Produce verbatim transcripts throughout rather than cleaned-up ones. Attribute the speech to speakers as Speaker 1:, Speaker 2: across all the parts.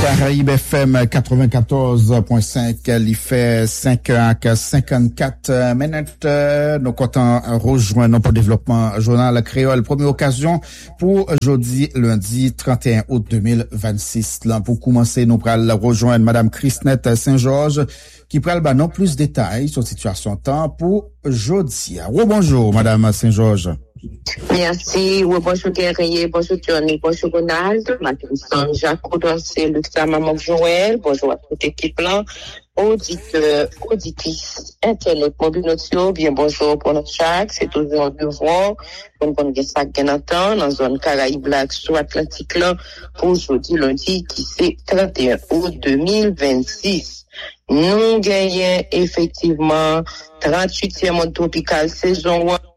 Speaker 1: Caraïbes F M quatre-vingt-quatorze point cinq, il fait cinq heures cinquante-quatre minutes. Nous comptons rejoindre pour développement journal créole. Première occasion pour aujourd'hui, lundi trente et un août deux mille vingt-six. Là, pour commencer, nous allons rejoindre Madame Christnette Saint-Georges qui prend le non plus de détails sur la situation temps pour aujourd'hui. Rebonjour, Madame Saint-Georges.
Speaker 2: Merci. Oui, bonjour Guerrier, bonjour Johnny, bonjour Ronald, Matin Jacques Condorcet, Luxa Maman Joël, bonjour à toute l'équipe là, auditeurs, auditrices, Internet, mobile audio, bien bonjour pour notre Jacques, c'est toujours un devoir, on connaît ça bien entend, dans la zone Caraïbes Black sur Atlantique là, pour aujourd'hui lundi qui c'est trente et un août deux mille vingt-six. Nous gagnons effectivement trente-huitième mode tropical saison un.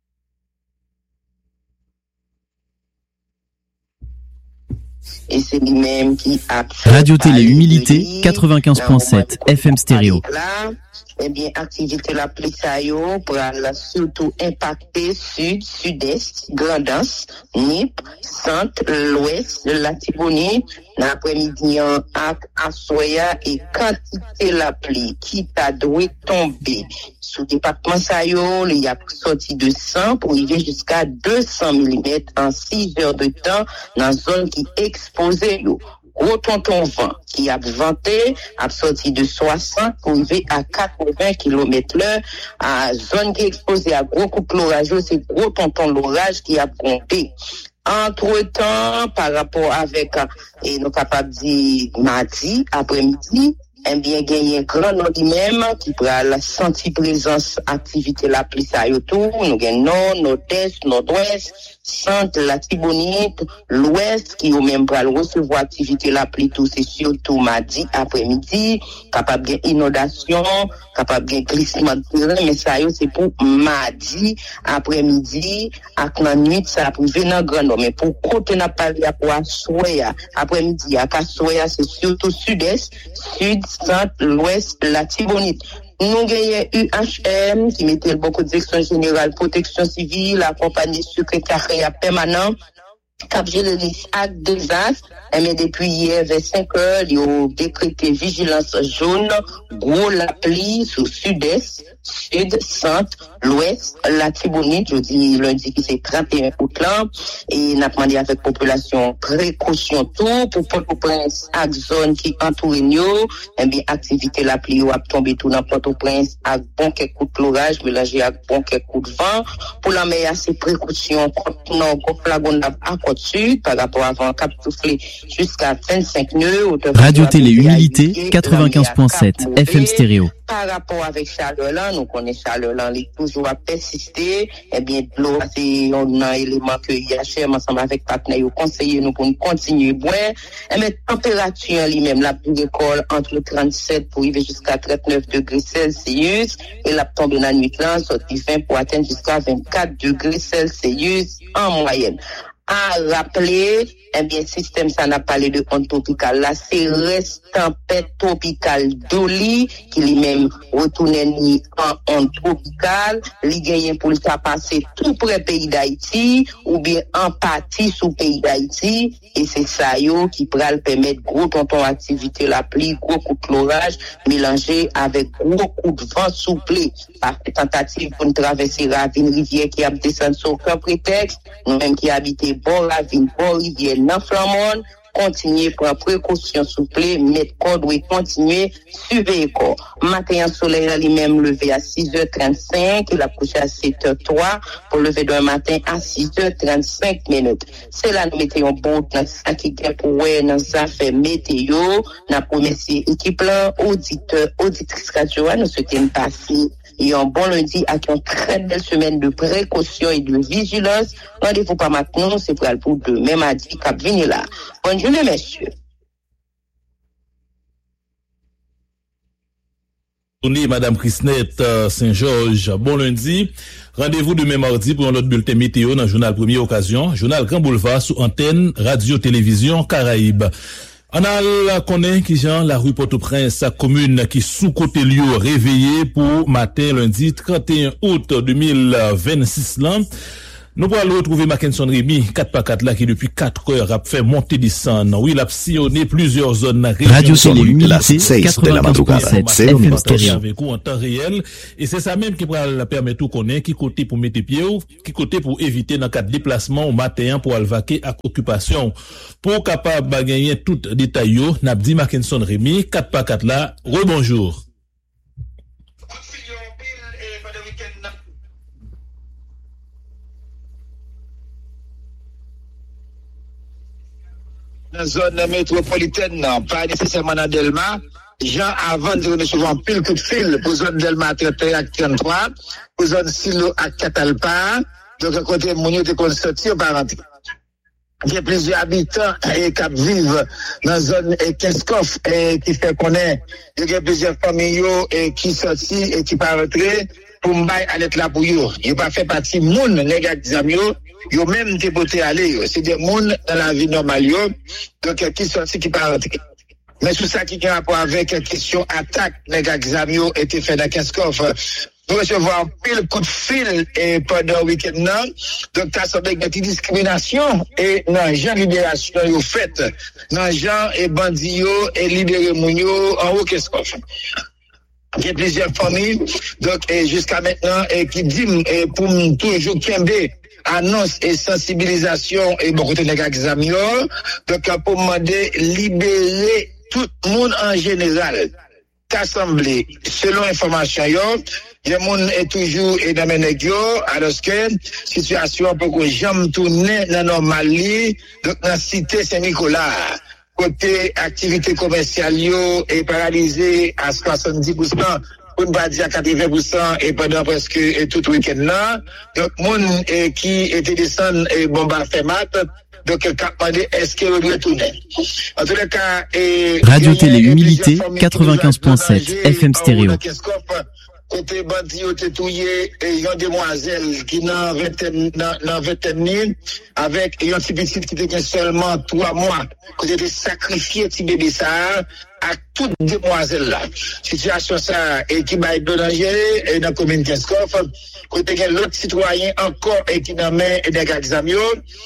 Speaker 2: Et c'est lui-même qui a
Speaker 3: Radio Télé Humilité quatre-vingt-quinze point sept F M stéréo.
Speaker 2: Là, eh bien, activité la Plissayo pour surtout impacter sud, sud-est, Grandance, Nip, centre, l'ouest de la Tibonite, l'après-midi à Assoya et quantité la pluie qui t'a doué tomber. Sous département Sayo, il y a sorti de cent pour arriver jusqu'à deux cents millimètres en six heures de temps dans la zone qui est exposée. Gros tonton vent qui a venté, a sorti de soixante pour arriver à quatre-vingts kilomètres l'heure, à zone qui est exposée à gros coups l'orage, c'est gros tonton l'orage qui a compté. Entre-temps, par rapport avec, et nous capables de dire mardi, après-midi, eh bien, gagné un grand nom lui-même, qui pourra la sentir présence, activité la pluie ça autour, nous gagnons nord, nord-est, nord-ouest, centre, la Tibonite, l'ouest, qui au même bras recevoir activité la pluie tout, c'est surtout mardi après-midi, capable de inondation, capable de glissement de terrain, mais ça c'est pour mardi après-midi, à la nuit, ça a privé dans grand nom, mais pour côté n'a pas pour Assoya, après-midi, à Assoya, c'est surtout sud-est, sud, centre, l'ouest, la Tibonite. Nous avons U H M qui mettait beaucoup de direction générale, protection civile, la compagnie secrétariat permanent, cap gérer acte de désastre. Mais depuis hier, vers cinq heures, ils ont décrété vigilance jaune, gros la pluie sur sud-est, sud, centre, l'ouest, la Tibonite, je dis lundi qui c'est trente et un août là, et n'a demandé avec population précaution tout, pour Port-au-Prince, à zone qui entoure nous, et bien, activité la pluie, ou a tombé tout dans Port-au-Prince, à bon quelques coups de l'orage, mélangé à bon quelques coups de vent, pour la meilleure, c'est précaution, non, qu'on flagonne à côte sud, par rapport avant, cap soufflé, jusqu'à vingt-cinq nœuds.
Speaker 3: Radio Télé Humilité quatre-vingt-quinze point sept F M stéréo.
Speaker 2: Par rapport avec Charleroi, nous connaissons Charleroi, il est toujours à persister. Eh bien, de l'eau, c'est un élément que I H M, ensemble avec partenaires, conseiller nous pour nous continuer à boire. Eh bien, température lui-même, la pluie d'école entre trente-sept pour arriver jusqu'à trente-neuf degrés Celsius. Et la tombe dans la nuit là, sorti vingt pour atteindre jusqu'à vingt-quatre degrés Celsius en moyenne. À rappeler, eh bien, système, ça n'a parlé de onde tropicale. Là, c'est reste tempête tropicale d'Oli, qui lui-même retourne ni en onde tropicale. Il gagne pour le faire passer tout près pays d'Haïti, ou bien en partie sous pays d'Haïti. Et c'est ça, yo, qui pourra le permettre gros tonton activité la pluie, gros coup de l'orage, mélangé avec gros coup de vent souple. Par tentative pour nous traverser la ravine rivière qui a descendu sur aucun prétexte, nous-mêmes qui habitons bord ravine, bord rivière, dans Flamande, continuer prendre précaution souple, mettre code et continuer suivre corps. Matin soleil lui-même levé à six heures trente-cinq, il a couché à sept heures trois pour lever demain matin à six heures trente-cinq minutes. C'est là nous mettons bon dans ça qui est pour ouais dans ça fait météo, n'a remercié équipe là, auditeur, auditrice radio, nous souhaitons passer et un bon lundi avec une très belle semaine de précaution et de vigilance. Rendez-vous pas maintenant, c'est pour pour demain mardi, cap venir là. Bonne journée, messieurs.
Speaker 4: Bonjour, Madame Christnette Saint-Georges. Bon lundi. Rendez-vous demain mardi pour un autre bulletin météo dans le journal Première Occasion. Journal Grand Boulevard sous antenne Radio-Télévision Caraïbes. On a connaît qui Jean la rue Port-au-Prince, sa commune qui sous côté lieu réveillé pour matin lundi trente et un août deux mille vingt-six là. Nous pourrons retrouver Mackinson Rémy, quatre par quatre là, qui depuis quatre heures a fait monter des scènes. Oui, il a sillonné plusieurs zones.
Speaker 3: Radio Télé Humilité, quatre-vingt-quinze point sept F M Stéréo.
Speaker 4: Avec vous en temps réel. Et c'est ça même qui va la permettre tout connaître, qui côté pour mettre pied ou, qui côté pour éviter dans cas de déplacement au matin pour alvaquer à occupation. Pour capable de gagner tout détail, n'a dit Mackinson Rémy, quatre par quatre là, rebonjour.
Speaker 5: Dans la zone métropolitaine, non, pas nécessairement dans Delma. Jean, avant de recevoir pile coup de fil pour zone Delma trente et un à trente-trois, pour zone Silo à Catalpa, donc à côté Mounio de constaté, on va rentrer. Il y a plusieurs habitants et qui vivent dans la zone Keskov et qui fait connaître. Il y a plusieurs familles et qui sortent et qui pas rentrer pour m'bailler à l'être là pour eux. Il pas fait partie moun nèg examio, yo même dépoté aller, c'est des moun dans la vie normale yo, donc qui sortent qui pas rentrer. Mais tout ça qui a rapport avec la question attaque nèg examio était fait dans Keskov. Nous recevons pile coup de fil et pendant le week-end là, donc t'as semblé que une discrimination et non gens libération yo fait, non gens et bandits yo et libérer moun yo en haut Keskov. Il y a plusieurs familles, donc et jusqu'à maintenant, et qui dit et pour toujours kembe annonce et sensibilisation et beaucoup de examio, donc pour demander libérer tout le monde en général. Assemblée, selon information yo, le monde est toujours et dans mes yo, alors que situation pour que jamais tourner dans normalité, donc dans la cité Saint-Nicolas. Côté activité commerciale yo est paralysée à soixante-dix pour cent, pour ne pas dire à quatre-vingts pour cent et pendant presque et tout le week-end là. Donc, monde qui était descendu et bon bah fait mat, donc quand demandé est-ce qu'il doit retourner. En tous les cas, et
Speaker 3: Radio Télé Humilité, quatre-vingt-quinze point sept F M Stéréo.
Speaker 5: Côté bandit yo tetouye et yon demoiselle qui nan vingtaine nan vingtaine mille avec yon petit petit qui était seulement trois mois côté de sacrifier petit bébé ça à toute demoiselle là situation ça et qui va être danger et dans commune Keskov côté l'autre citoyen encore et qui nan main des examio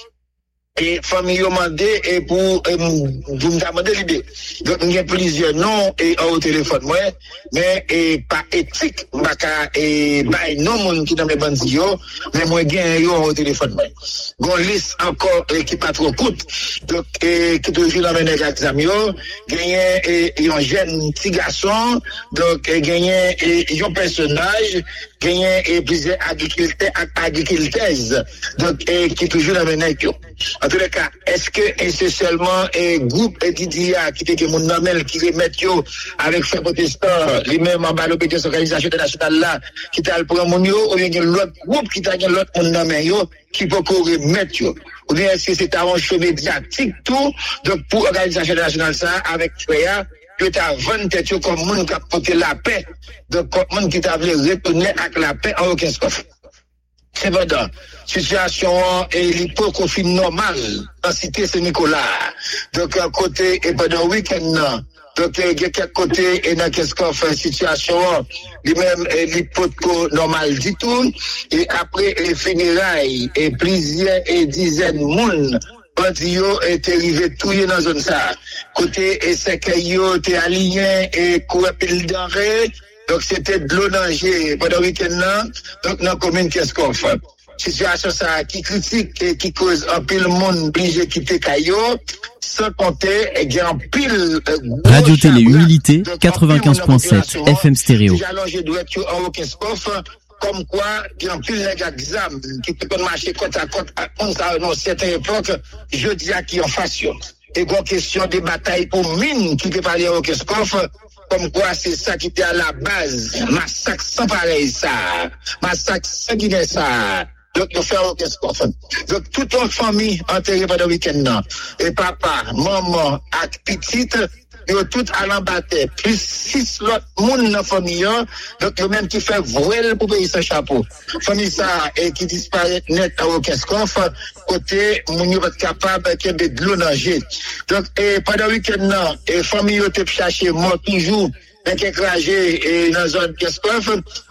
Speaker 5: et famille yo mandé et pour vous me demander l'idée donc il y a plusieurs noms et au téléphone moi mais et pas éthique baka et bay non monde qui dans mes bandits yo mais moi gain yo au téléphone moi gon liste encore qui pas trop coûte donc et qui toujours dans mes exam yo gagner et un jeune petit garçon donc gagner et un personnage gagner et plusieurs agriculteurs agriculteurs donc et qui toujours dans mes yo. En tous les cas, est-ce que et c'est seulement un groupe et Didia qui était mon nomel qui remet yo avec fait protestant les mêmes en bas l'obédience organisation internationale là qui t'a le prendre mon yo ou bien l'autre groupe qui t'a l'autre mon nomel yo qui peut remettre yo ou bien est-ce que c'est un show médiatique tout donc pour organisation internationale ça avec Freya que t'as vingt tête comme monde qui a porté la paix donc comme monde qui t'a voulu retourner avec la paix en Keskov. C'est vrai, situation est l'hypocrisie normale dans la cité Saint-Nicolas. Donc, à côté, et pendant le week-end, donc, il y a quelques côtés, et dans Keskov, situation, lui-même, l'hypocrisie normale du tout. Et après, les funérailles, et plusieurs et dizaines de monde, bandits étaient arrivés tout dans la zone ça. Côté, et c'est qu'ils étaient alignés, et courir pile denrées. Donc, c'était de l'eau danger pendant le week-end là, donc, dans la commune Keskov. Situation ça qui critique et qui cause un pile monde obligé de quitter Caillou, sans compter, et il y a un pile.
Speaker 3: Radio Télé Humilité, quatre-vingt-quinze point sept F M Stéréo.
Speaker 5: J'ai droit en Keskov, comme quoi, il y a un pile d'examen qui peut marcher côte à côte à une certaine époque, je dis à qui en fashion. Et quoi question de bataille pour mine qui peut parler au Keskov, comme quoi c'est ça qui était à la base. Massacre sans pareil ça. Massacre sanguinaire ça. Donc, nous faisons qu'est-ce qu'on fait. Donc, toute une famille enterrée pendant le week-end. Et papa, maman, et petite, ils ont tout à l'embattre. Plus six autres monde dans la famille. Donc, le même qui fait voile pour payer son chapeau. Famille ça, et qui disparaît net à Keskov, côté, moun yo pas capable de l'eau nager. Donc, et pendant le week-end, et famille yo te chercher mort toujours, avec écrasé, et dans la zone Keskov,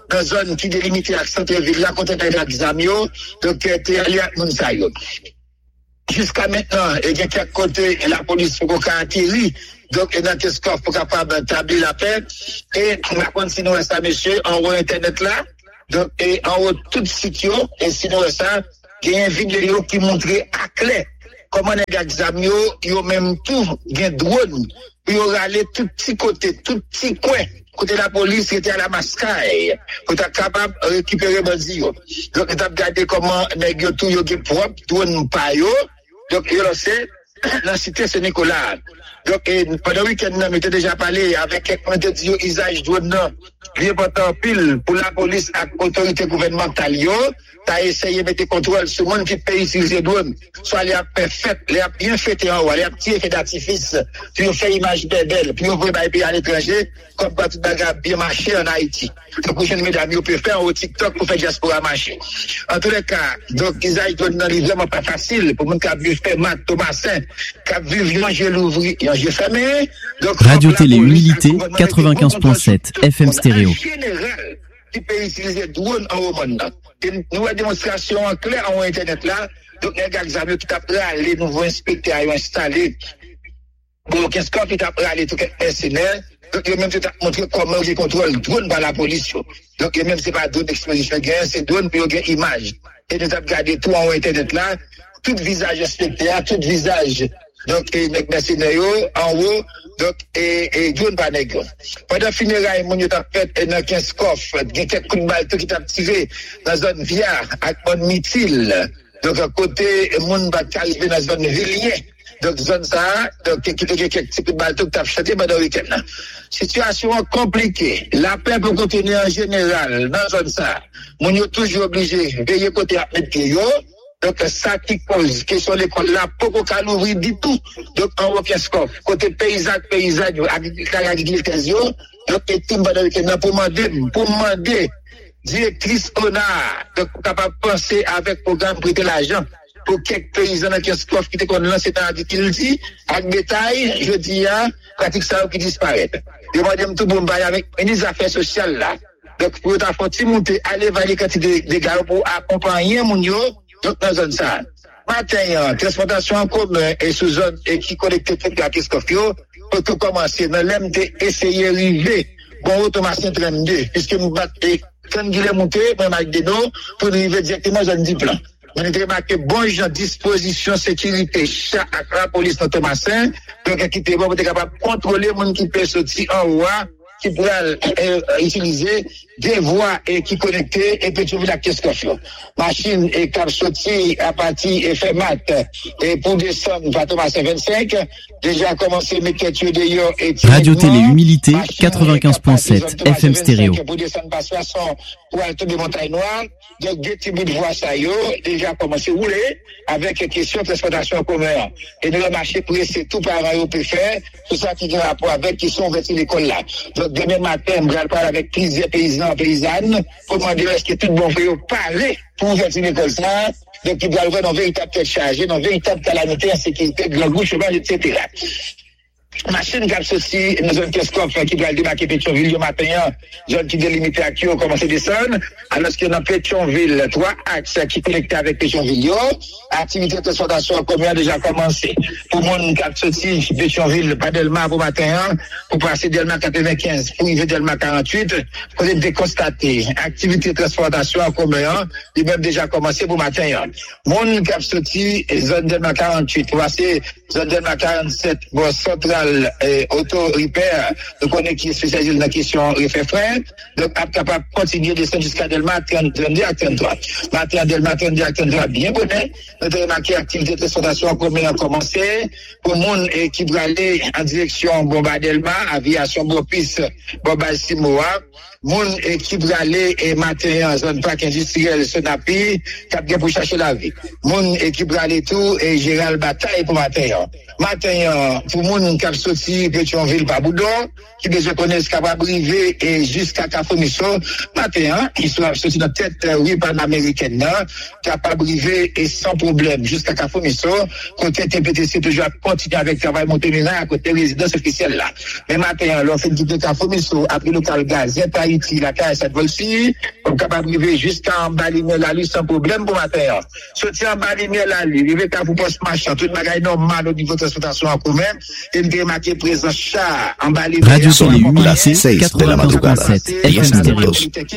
Speaker 5: dans zone qui délimite à centre-ville, là, côté de l'examio, donc, t'es allé à Mounsayo. Jusqu'à maintenant, il y a quelques côtés, la police pour qu'on atterri, donc, il y a un test pour capable d'établir la paix, et on va continuer ça, monsieur, en haut Internet là, donc, et en haut tout site, et sinon ça, il y a une vidéo qui montre à clair comment les examio, ils ont même tout, il y a un drone, ils ont allé tout petit côté, tout petit coin. Côté la police, c'était à la mascaille. Pour être capable de récupérer bandits. Donc, ils ont regardé comment les gars tout yo propre, tout nous pas yo. Donc, ils ont lancé la cité Saint-Nicolas. Donc, pendant le week-end, nous avons déjà parlé avec quelqu'un qui dit usage drone, bien important pile pour la police et l'autorité gouvernementale. T'as essayé de mettre contrôle sur le monde qui peut utiliser drone. Soit les a fait, les a bien fait en haut, les a tiré fait d'artifice, puis on fait image belle, puis on veut aller à l'étranger, comme quand tout bagarre bien marché en Haïti. Donc, prochaine mesdames, on peut faire au TikTok pour faire diaspora marcher. En tous les cas, donc, ils ont drone dans les vraiment pas facile pour mon qui a vu faire Matt Thomasin, qui a vu Angèle Louvry et Angèle fermé.
Speaker 3: Radio Télé Humilité quatre-vingt-quinze virgule sept F M stéréo.
Speaker 5: Général qui peut utiliser drone en haut monde. Nous avons démonstration en clair en Internet là. Donc, les gars qui ont tout après les nouveaux inspecteurs ont installé. Bon, qu'est-ce qu'on fait après aller tout personnel? Donc, ils ont même tout montré comment ils contrôlent drone par la police. Donc, même c'est pas drone d'exposition gain, c'est drone pour une image. Et nous avons gardé tout en Internet là. Tout visage inspecteur, tout visage. Donc, et les mercenaires en haut, donc, et, et, drone par nègre. Pendant funérailles, mon yo t'a fait, et dans quinze coffres, il y a quelques coups de balle qui t'a tiré dans la zone Via, avec mon mythil. Donc, à côté, mon bat arrivé dans la zone Villiers. Donc, zone ça, donc, qui t'a quelques coups de balle qui t'a chanté pendant le week-end. Situation compliquée. La paix peut continuer en général, dans la zone ça. Mon yo toujours obligé, veiller côté à mettre yo. Donc, ça qui cause, que sur l'école là, pas qu'on ouvrir du tout. Donc, en haut, qu'est-ce qu'on fait? Côté paysan, paysan, agriculteur, donc, et tout, pour demander, pour demander, directrice O N A, donc, capable de penser avec programme prêter l'argent pour quelques paysans qui ont qui te lancé dans l'agriculture, avec bétail, je dis, hein, pratique ça qui disparaît. Demandez tout bon bail avec les affaires sociales là. Donc, pour ta faute, monter, aller vers les quantités de gars pour accompagner mon yo, donc, dans zone ça. Matin, transportation en commun et sous zone et qui connecte tout à Kiscofio, pour tout commencer, dans l'M T, essayer d'arriver, bon, automation trente-deux, puisque nous battons, quand il est monté, moi, avec des noms, pour arriver directement dans le plan. On a remarqué, bon, genre, disposition, sécurité, chat, à la police, dans Thomasin, donc, qui était bon, pour être capable de contrôler, mon qui peut sortir en haut, qui pourrait euh, utiliser des voies et qui connectent et peut trouver la caisse coffre. Machine et cap sorti à partir et fait mat et pour descendre va Thomas vingt-cinq déjà commencé mes questions d'ailleurs et
Speaker 3: Radio Télé Humilité quatre-vingt-quinze virgule sept F M stéréo.
Speaker 5: Pour descendre par soixante pour aller tomber montagne noire donc deux petits bouts de voie ça yo déjà commencé rouler avec question de transportation en commun et de le marché pressé tout par un peut faire tout ça qui a rapport avec qui sont vers l'école là. Donc demain matin on va parler avec plusieurs paysans paysannes pour demander est-ce que tout bon pour parler pour faire une école ça donc il doit avoir une véritable tête chargée une véritable calamité insécurité grand groupe cheval et cetera. Machine qui a sorti dans une caisse coffre qui doit démarquer Pétionville le matin, zone qui délimite à qui on commence à descendre, alors qu'il y a dans Pétionville trois axes qui connectent avec Pétionville, activité de transportation en commun a déjà commencé. Pour le monde qui a sorti Pétionville, pas Delma pour matin, pour passer Delma quatre-vingt-quinze, pour arriver Delma quarante-huit, pour être constaté, activité de transportation en commun, il même déjà commencé pour matin. Monde qui a sorti zone Delma quarante-huit, pour passer zone Delma quarante-sept, bon, central, et auto-repair, nous connaissons qui est spécialisé dans la question refait frein, donc capable de continuer de descendre jusqu'à Delma trente-deux à trente-trois. Matin Delma trente-deux à trente-trois, bien bonnet. Notre remarqué activité de transportation en commun a commencé. Pour le monde qui doit aller en direction Bomba Delma, aviation Bopis, Bomba Simoa, monde qui doit aller et matin en zone parc industriel Sonapi, cap pour chercher la vie. Monde qui doit aller tout et Gérald Bataille pour matin. Matin, pour moun qui a sorti Pétionville par Boudon, qui besoin connaître capable arriver et jusqu'à Kafomiso, matin, qui sont sorti dans tête rue panaméricaine, capable arriver et sans problème jusqu'à Kafomiso, côté T P T C toujours continuer avec travail Montémina à côté résidence officielle là. Mais matin, l'on fait quitter Kafomiso après local gaz, Haïti, la case cette volci, on capable arriver jusqu'à Balimel la lui sans problème pour matin. Sorti en Balimel la lui, arriver à vous poste machin, tout bagaille normal au niveau de transportation en commun, et me démarquer présent chat en Balimel.
Speaker 3: Radio Télé Humilité quatre-vingt-quinze point sept F M Stereo.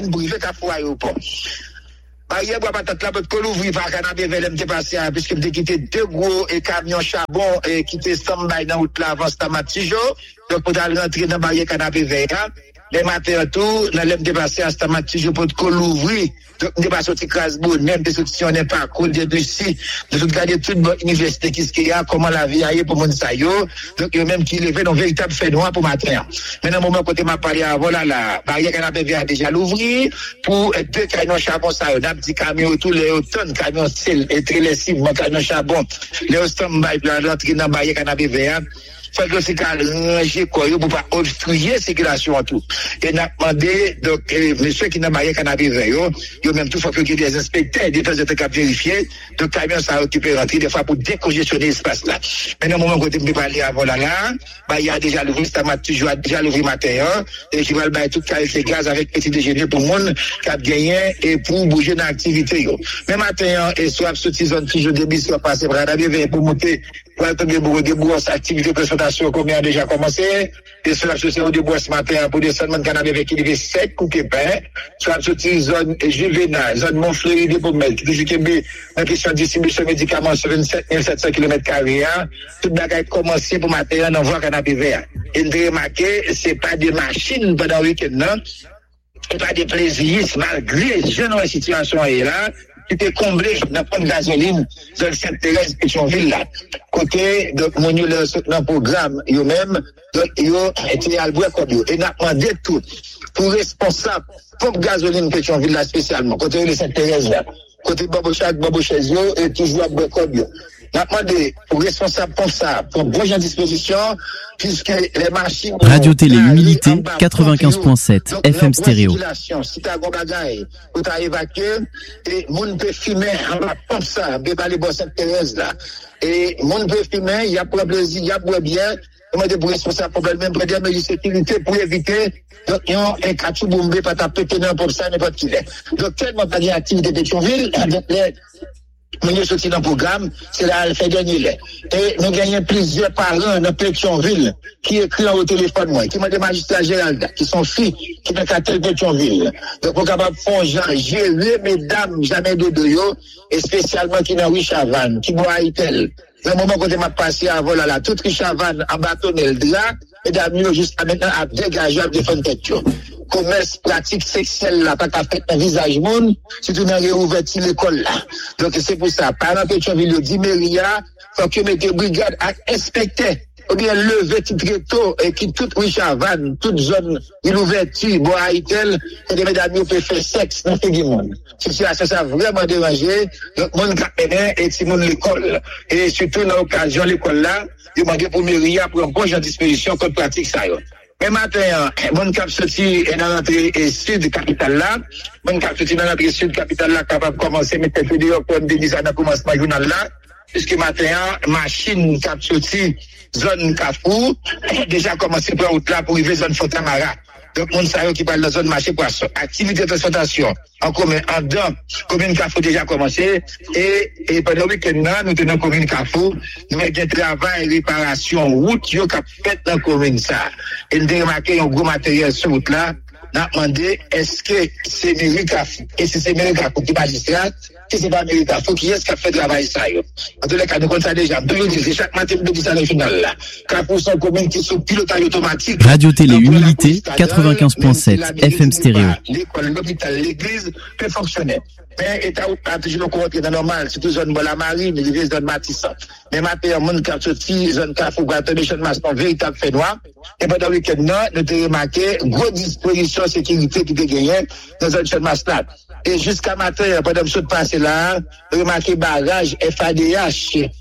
Speaker 5: Hier, bois patate là, pour l'ouvrir par Canabé Velem dépassé, puisque me quitté deux gros et camions charbon et quitté Sambay dans route là avant Stamatijo. Donc, pour aller rentrer dans barrière Canabé Velem. Les matins tout, dans l'aime dépassé à Stamatijo pour l'ouvrir. Donc, on n'est pas sorti Crasbourg, même des si on n'est pas cool de ici, de tout garder toute bonne université qui se y a, comment la vie aille pour mon sayo. Donc, il y a même qui levé dans véritable fait noir pour matin. Maintenant, au moment côté m'a parlé à voilà la barrière Canabé a déjà l'ouvrir pour deux camions charbon ça, d'un petit camion tous les automnes, camions style et très lessif, mon camion charbon, les stand-by pour l'entrée dans barrière Canabé vert. Faut que c'est qu'à ranger quoi, pour pas obstruer la circulation en tout. Et n'a demandé, donc, euh, monsieur qui n'a pas yé Canabé vert, yo même tout faut que des inspecteurs, des temps de temps vérifier, donc camion ça occupé rentrer des fois pour décongestionner l'espace là. Maintenant, au moment où tu me parler avant là, là, bah, il y a déjà l'ouvrir, c'est toujours déjà l'ouvrir matin, et qui va le bailler tout qualité gaz avec petit déjeuner pour le monde, qui a gagné et pour bouger dans l'activité, yo. Mais matin, et soit, sorti zone qui je débit, soit passer par Canabé vert pour monter, pour tomber pour débouer cette activité de combien a déjà commencé, et sur la société au début ce matin pour descendre de Canabé avec qui devait sec ou Québec, sur la société zone juvénale, zone Montfleury pour mettre, toujours Québec, en question de distribution de médicaments sur vingt-sept mille sept cents kilomètres carrés, tout le a commencé pour matin dans voie Canabé vert. Et de remarquer, c'est pas des machines pendant le week-end, non? C'est pas des plaisirs, malgré la situation est là, qui était comblé dans le gasoline dans Sainte-Thérèse Pétionville là. Côté, donc, mon yo le soutenant programme, yo même, donc, yo était à le boire comme yo. Et n'a demandé tout, pour responsable, pompe gasoline Pétionville là spécialement, côté le Sainte-Thérèse là. Côté Babochat, Babochez yo, et toujours à boire comme yo. N'a demandé pour responsable pour ça, pour bon en disposition, puisque les machines.
Speaker 3: Radio Télé Humilité quatre-vingt-quinze point sept F M Stereo.
Speaker 5: Si t'as un bagage, pour t'as évacué, et moun peut fumer en bas comme ça, peut pas aller boire Sainte-Thérèse là. Et moun peut fumer, il y a pour plaisir, il y a pour bien, on est pour responsable problème, même pour des mesures de sécurité pour éviter, donc, il y a un cachou bombé, pas taper tenant pour ça, n'importe qui l'est. Donc, tellement pas d'activité de Pétionville, donc, les, nous sommes dans le programme, c'est là elle fait gagner les. Et nous gagnons plusieurs parents dans Pétionville qui écrivent au téléphone, moi, qui m'ont des magistrats Gérald, qui sont filles, qui n'ont qu'à tel Pétionville. Donc, on est capable de faire gérer, mesdames, jamais de deux, et spécialement qui n'ont Richard Van, qui boit à Itel. Dans le moment où je m'a passé avant là, là, toute Richard Van en bâtonnet là, et d'ailleurs, jusqu'à maintenant, à dégager, à défendre tête. Commerce pratique sexuelle là, pas qu'à faire un visage monde, si tu n'as réouvert l'école là. Donc c'est pour ça, pendant que tu as vu le dit Méria, faut que mettez brigade à inspecter, ou bien lever tout tôt, et qui toute Richard Van, toute zone, il ouverture, bois à Itel, et des mesdames, ils peuvent faire sexe dans ce monde. Si ça, ça vraiment dérangé, donc, mon capitaine et si mon l'école, et surtout dans l'occasion, l'école là, demander pour Méria pour un bon genre de disposition contre pratique ça. Mais matin, mon cap sorti est dans l'entrée sud capitale là. Mon cap sorti dans l'entrée sud capitale là, capable de commencer à mettre vidéo pour Denis à commencement journal là. Puisque matin, machine cap sorti zone Carrefour, déjà commencé pour route là pour arriver zone Fontamara. Donc, mon sayo qui parle de la zone marché poisson. Activité de transportation en commun, en dedans, commune Carrefour déjà commencé. Et, et pendant le week-end, nous tenons commune Carrefour. Nous avons un travail, réparation, route, yo, cap fait dans la commune, ça. Et nous avons remarqué un gros matériel sur route là. Nous avons demandé, est-ce que c'est mairie Carrefour? Et si c'est mairie Carrefour qui est magistrat, si c'est pas mairie Carrefour, qui est-ce qui a fait travail, ça, yo? En tous les cas, nous comptons ça déjà. Deux, c'est chaque matin, nous disons ça dans le final, là. Carrefour, c'est une commune qui est sous pilotage automatique.
Speaker 3: Radio Télé Humilité quatre-vingt-quinze point sept F M Stereo.
Speaker 5: L'école, l'hôpital, l'église peut fonctionner. Mais État a toujours le courant qui est normal, surtout zone de la marine, les zone Matissa. Mais maintenant, mon cap sorti, zone Carrefour, Gratton, Masse, un véritable fait noir. Et pendant le week-end, nous avons remarqué grosse disposition de sécurité qui était gagnée dans zone Masse. Et jusqu'à matin, pendant que je suis passé là, remarqué barrage F A D H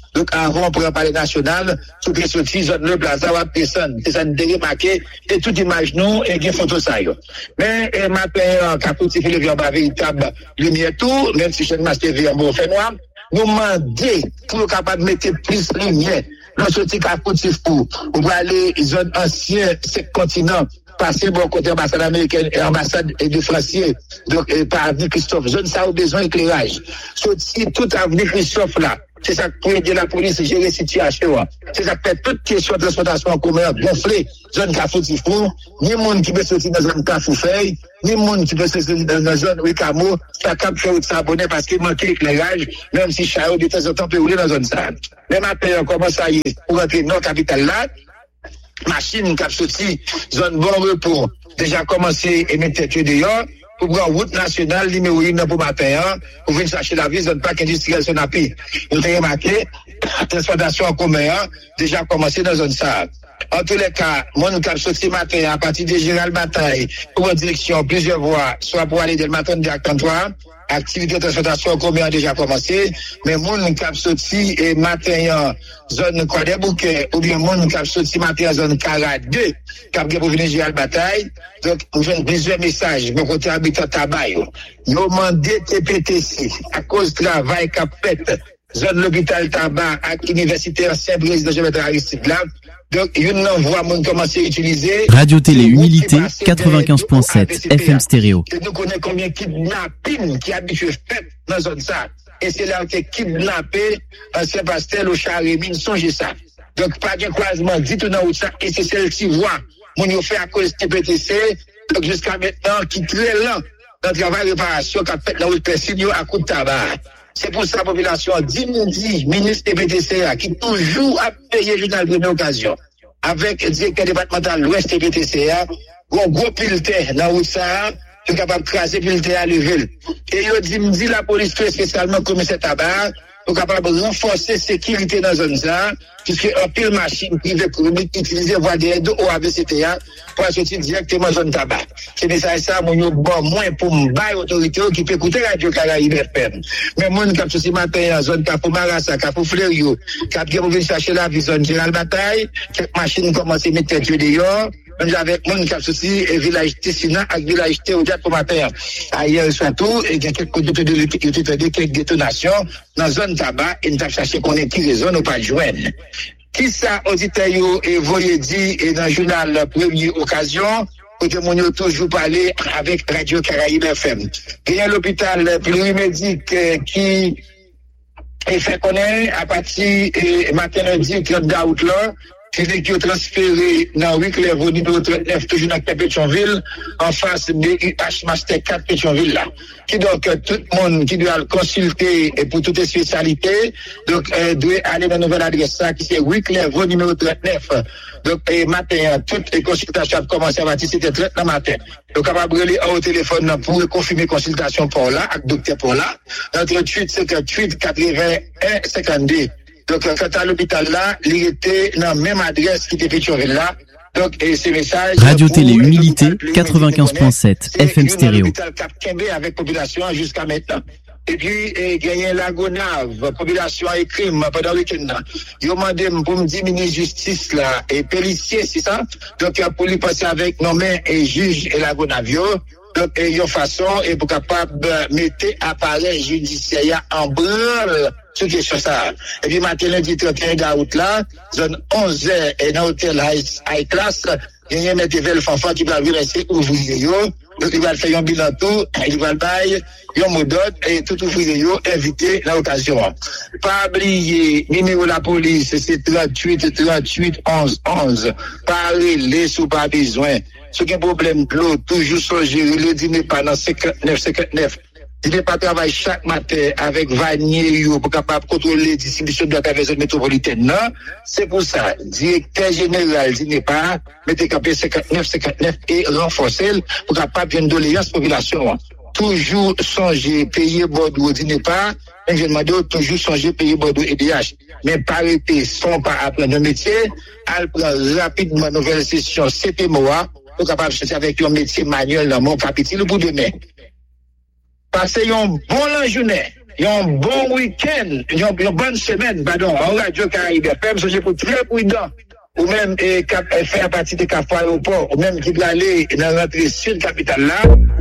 Speaker 5: Donc, avant, pour un palais national, tout est sorti, zone le plaza, ou personne. C'est ça, nous remarqué, et toute image, nous, et des photos, ça, yo. Mais, et matin, Capouti, il y a une véritable lumière tout, même si je ne m'achète vu en bon fait noir, nous demander pour être capable de mettre plus de lumière dans ce petit Capouti pour, pour aller, zone ancienne, ce continent, passer bon côté ambassade américaine et ambassade de Francier, donc et par avenue Christophe, zone ça a besoin d'éclairage. Sorti toute avenue Christophe là, c'est ça pour aider la police à gérer la situation. C'est ça qui fait toute question de transportation en commun gonflée, zone Cafoutifou, ni monde qui peut sortir dans zone Cafoufeuille, ni monde qui peut sortir dans la zone Wikamo, ça capte faire s'abonner parce qu'il manque l'éclairage, même si Chao de temps en temps peut rouler dans la zone ça. Même après, on commence à y pour entrer dans la capitale là, machine qui a sorti zone bon repos déjà commencé et mettre tête dehors pour prendre route nationale numéro un pour matin pour venir chercher la vie zone parc industriel Sonapi. Vous avez remarqué transportation en commun déjà commencé dans zone ça. En tous les cas, moi nous avons sorti matin à partir de Général Bataille pour une direction plusieurs voies, soit pour aller de matin de trente-trois. Activité de transportation en commun a déjà commencé, mais mon cap sorti et matin zone Croix des Bouquets, ou bien mon cap sorti matin zone quarante-deux, cap pour venir gérer la bataille. Donc, nous avons plusieurs messages, mon côté habitant tabac, nous mandé T P T C, à cause du travail qu'a fait, zone l'hôpital tabac, à l'université ancien président Jean-Bertrand Aristide là. Donc, une envoi, mon commencé à utiliser.
Speaker 3: Radio Télé Humilité, quatre-vingt-quinze point sept, F M stéréo.
Speaker 5: Et nous connaissons combien de kidnapping qui habitué fait dans la zone ça. Et c'est là que kidnappé, ancien pasteur au Charémine, songez ça. Donc, pas de croisement, dites-nous dans ça, et c'est celle qui voit, mon yo fait à cause de T P T C, donc jusqu'à maintenant, qui très lent dans le travail de réparation qu'a fait dans le Persignio à coup de tabac. C'est pour ça la population dit, dit, ministre T P T C A, qui toujours a payé le journal de première occasion, avec le directeur départemental l'Ouest T P T C A, un gros pileté dans le ça, qui est capable de craser pileté à lever. Et il dit, me dit la police, spécialement commissaire tabac, pour capable de renforcer la sécurité dans la zone ça, puisque un pile machine privée publique utilisée voie des deux au A B C T A pour sortir directement dans la zone tabac. C'est ça, ça, mon yo bon moins pour me bailler autorité qui peut écouter Radio Caraïbe F M. Mais mon cap ce matin en zone Capou Marassa, Capou Fleurio, cap qui pour venir chercher la vie zone Général Bataille, quelques machines commencent à mettre tête dehors. Même avec mon cap souci et village Tessina avec village Théodat pour matin. Ailleurs surtout et il y a quelques de de quelques détonations dans la zone tabac et nous avons cherché qu'on ait qui raison ou pas joindre. Qui ça auditeur et voyez dit et dans le journal première occasion où mon yo toujours parler avec Radio Caraïbe F M. Il y a l'hôpital plurimédique qui est fait connaître à partir de matin lundi trente août là. C'est qui ont transféré dans huit clés numéro trente-neuf, toujours dans Pétionville, en face de U H Master quatre Pétionville là. Qui donc, tout le monde qui doit le consulter et pour toutes les spécialités, donc, euh, doit aller dans la nouvelle adresse ça, qui c'est huit clés numéro trente-neuf. Donc, et matin, toutes les consultations ont commencé à partir de trente le matin. Donc, on va brûler au téléphone pour confirmer consultation pour là, avec docteur pour là, trente-huit cinquante-huit quatre-vingt-un cinquante-deux. Donc, quand à l'hôpital là, il était dans la même adresse qui était Pétionville là. Donc, et ces messages.
Speaker 3: Radio Télé Humilité, quatre-vingt-quinze point sept, F M stéréo.
Speaker 5: L'hôpital Cap Kembe avec population jusqu'à maintenant. Et puis, il y a la Gonave, population et crime pendant le week-end là. Ils ont demandé pour me dire ministre justice là, et policier, c'est ça? Donc, pour lui passer avec nos mains et juge et la Gonave. Donc, il y a une façon, et pour capable de mettre appareil judiciaire en branle. Sur question ça. Et puis, matin, lundi trente et un août là, zone onze heures, et dans l'hôtel High Class, il y a un métével fanfan qui va venir rester ouvrier, donc il va faire un bilan tout, il va le bailler, un mot d'ordre, et tout ouvrier, invité dans l'occasion. Pas oublier, numéro de la police, c'est trente-huit, trente-huit, onze, onze. Parlez, les sous pas besoin. Ce qui est un problème de l'eau, toujours songer, le dîner pas dans cinquante-neuf, cinquante-neuf. Il n'est pas travailler chaque matin avec Vanier pour capable contrôler la distribution de la région métropolitaine. Non, c'est pour ça. Directeur général il n'est pas mettez capé cinquante-neuf, cinquante-neuf et renforcer pour capable bien doléance population. Toujours songer payer Bordeaux il n'est pas. Mais je demande toujours songer payer Bordeaux et D H. Mais pas arrêter sans pas apprendre un métier, elle prend rapidement nouvelle session C P M O A pour capable chercher avec un métier manuel dans mon capitule pour demain. Passez un bon journée un bon week-end, une bonne semaine, pardon, en Radio Caraïbe F M, soyez pour très prudent. Ou même eh, faire partie de Café Aéroport, ou même qui doit aller dans l'entrée sud capitale là.